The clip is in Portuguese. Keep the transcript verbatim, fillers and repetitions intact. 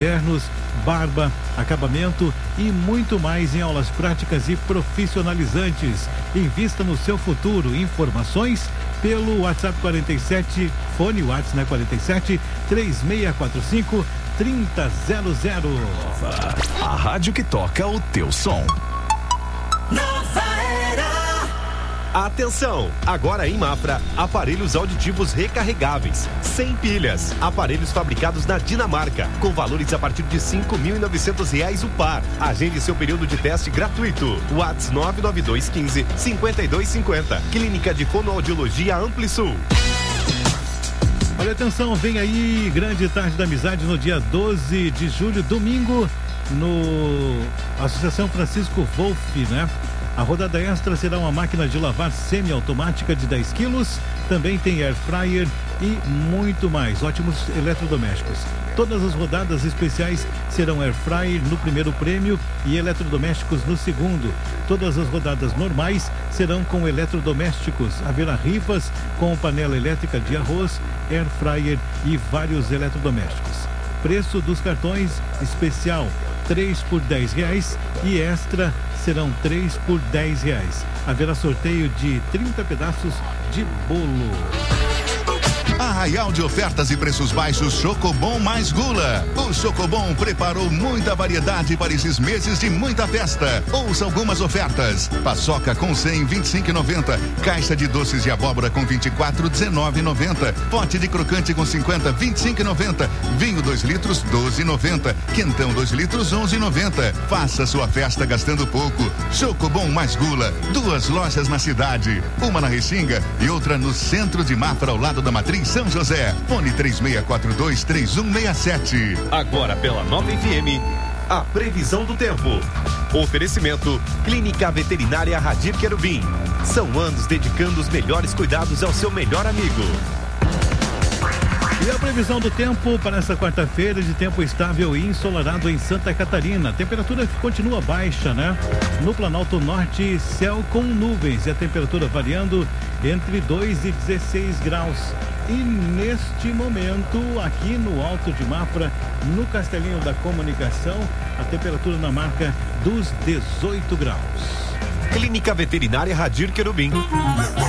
internos, barba, acabamento e muito mais em aulas práticas e profissionalizantes. Invista no seu futuro. Informações pelo WhatsApp quarenta e sete, fone WhatsApp, né? quarenta e sete, três seis quatro cinco, trinta zero zero. A rádio que toca o teu som. Nova Era. Atenção! Agora em Mafra, aparelhos auditivos recarregáveis, sem pilhas, aparelhos fabricados na Dinamarca, com valores a partir de cinco mil e novecentos reais o par. Agende seu período de teste gratuito. WhatsApp nove nove dois um cinco, cinco dois cinco zero. Clínica de Fonoaudiologia Amplisul. Olha, atenção, vem aí grande tarde da amizade no dia doze de julho, domingo, no Associação Francisco Wolff, né? A rodada extra será uma máquina de lavar semiautomática de dez quilos, também tem air fryer e muito mais, ótimos eletrodomésticos. Todas as rodadas especiais serão air fryer no primeiro prêmio e eletrodomésticos no segundo. Todas as rodadas normais serão com eletrodomésticos. Haverá rifas com panela elétrica de arroz, air fryer e vários eletrodomésticos. Preço dos cartões especial três por dez reais e extra serão três por dez reais. Haverá sorteio de trinta pedaços de bolo. Arraial de ofertas e preços baixos Chocobom mais Gula. O Chocobom preparou muita variedade para esses meses de muita festa. Ouça algumas ofertas. Paçoca com cem, vinte e cinco reais e noventa centavos. Caixa de doces de abóbora com vinte e quatro, dezenove reais e noventa centavos. Pote de crocante com cinquenta, vinte e cinco reais e noventa centavos. Vinho dois litros, doze reais e noventa centavos. Quentão dois litros, onze reais e noventa centavos. Faça sua festa gastando pouco. Chocobom mais Gula. Duas lojas na cidade. Uma na Restinga e outra no centro de Mafra, ao lado da Matriz São José. Fone três seis quatro dois, três um seis sete. Agora pela Nova F M, a previsão do tempo. Oferecimento Clínica Veterinária Radir Querubim. São anos dedicando os melhores cuidados ao seu melhor amigo. E a previsão do tempo para essa quarta-feira, de tempo estável e ensolarado em Santa Catarina. A temperatura continua baixa, né? No Planalto Norte, céu com nuvens e a temperatura variando entre dois e dezesseis graus. E neste momento, aqui no Alto de Mafra, no Castelinho da Comunicação, a temperatura na marca dos dezoito graus. Clínica Veterinária Radir Querubim.